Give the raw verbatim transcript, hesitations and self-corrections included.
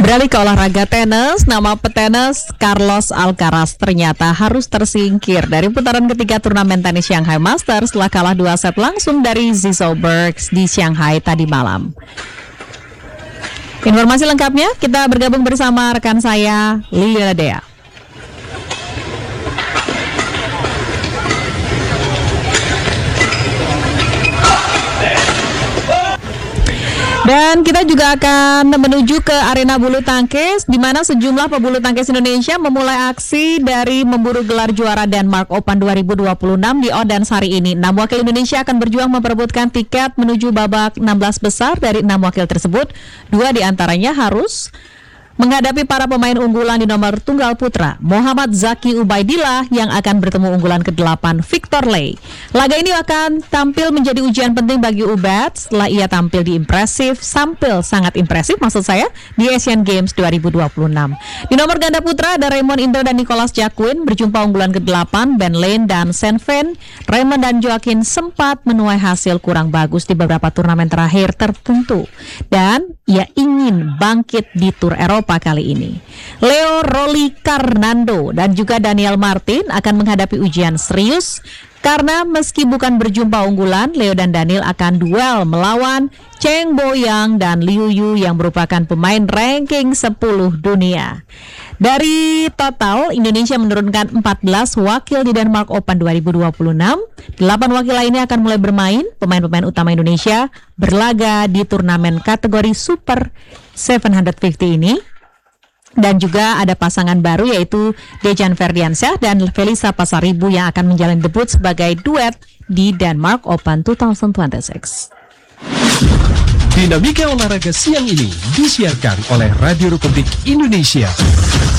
Beralih ke olahraga tenis, nama petenis Carlos Alcaraz ternyata harus tersingkir dari putaran ketiga turnamen tenis Shanghai Masters setelah kalah dua set langsung dari Zizo Bergs di Shanghai tadi malam. Informasi lengkapnya kita bergabung bersama rekan saya Liliana Dea. Dan kita juga akan menuju ke arena bulu tangkis di mana sejumlah pebulu tangkis Indonesia memulai aksi dari memburu gelar juara Denmark Open dua ribu dua puluh enam di Odense hari ini. Enam wakil Indonesia akan berjuang memperebutkan tiket menuju babak enam belas besar. Dari enam wakil tersebut, dua diantaranya harus menghadapi para pemain unggulan di nomor tunggal putra, Muhammad Zaki Ubaidillah yang akan bertemu unggulan kedelapan Victor Lei. Laga ini akan tampil menjadi ujian penting bagi Ubed setelah ia tampil di impresif, tampil sangat impresif maksud saya di Asian Games dua ribu dua puluh enam. Di nomor ganda putra ada Raymond Indo dan Nicholas Jacquin berjumpa unggulan kedelapan Ben Lane dan Senven. Raymond dan Joaquin sempat menuai hasil kurang bagus di beberapa turnamen terakhir tertentu dan ia ingin bangkit di Tour Eropa kali ini. Leo Rolly Carnando dan juga Daniel Martin akan menghadapi ujian serius karena meski bukan berjumpa unggulan, Leo dan Daniel akan duel melawan Cheng Boyang dan Liu Yu yang merupakan pemain ranking sepuluh dunia. Dari total, Indonesia menurunkan empat belas wakil di Denmark Open dua ribu dua puluh enam. delapan wakil lainnya akan mulai bermain. Pemain-pemain utama Indonesia berlaga di turnamen kategori Super tujuh lima puluh ini. Dan juga ada pasangan baru yaitu Dejan Ferdiansyah dan Felisa Pasaribu yang akan menjalani debut sebagai duet di Denmark Open dua ribu dua puluh enam. Dinamika olahraga siang ini disiarkan oleh Radio Republik Indonesia.